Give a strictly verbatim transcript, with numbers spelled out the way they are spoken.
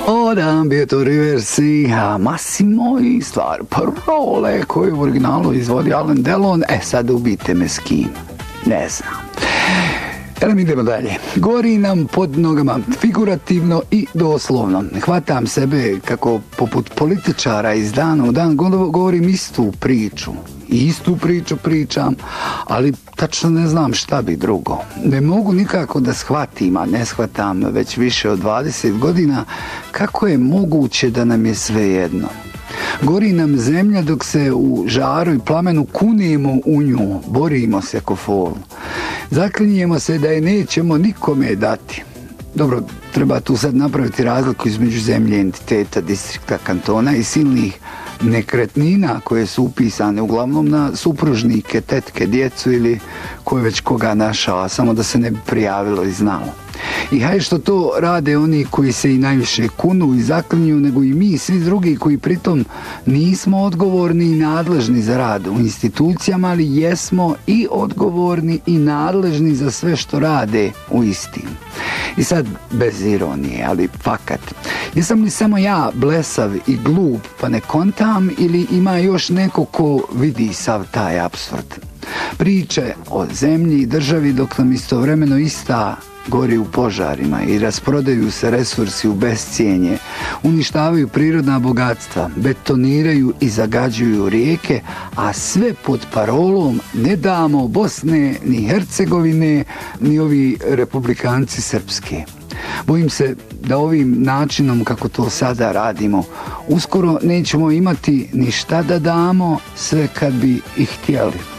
Odam Beto Riversi, Massimo i stvar parole koju u originalu izvodi Alain Delon. E sad ubite me s kim, ne znam. Evo mi idemo dalje. Gori nam pod nogama, figurativno i doslovno. Hvatam sebe kako poput političara iz dana u dan govorim istu priču. I istu priču pričam, ali tačno ne znam šta bi drugo. Ne mogu nikako da shvatim, a ne shvatam već više od dvadeset godina, kako je moguće da nam je sve jedno. Gori nam zemlja dok se u žaru i plamenu kunemo u nju, borimo se ko fol. Zaklinjemo se da je nećemo nikome dati. Dobro, treba tu sad napraviti razliku između zemlje, entiteta, distrikta, kantona i silnih nekretnina koje su upisane uglavnom na supružnike, tetke, djecu ili koje već koga našao, samo da se ne bi prijavilo i znalo. I hajde što to rade oni koji se i najviše kunu i zaklinju, nego i mi, svi drugi koji pritom nismo odgovorni i nadležni za rad u institucijama, ali jesmo i odgovorni i nadležni za sve što rade u istim. I sad, bez ironije, ali fakat, jesam li samo ja blesav i glup pa ne kontam, ili ima još neko ko vidi sav taj apsurd? Priče o zemlji i državi dok nam istovremeno ista gori u požarima i rasprodaju se resursi u bescijenje, uništavaju prirodna bogatstva, betoniraju i zagađuju rijeke, a sve pod parolom ne damo Bosne ni Hercegovine ni ovi republikanci srpske. Bojim se da ovim načinom kako to sada radimo uskoro nećemo imati ni šta da damo, sve kad bi i htjeli.